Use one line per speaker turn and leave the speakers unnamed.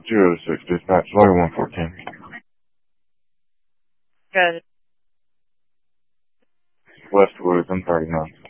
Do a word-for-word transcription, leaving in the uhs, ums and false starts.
Zero six dispatch, lawyer one fourteen.
Good.
Westwood, I'm thirty-nine.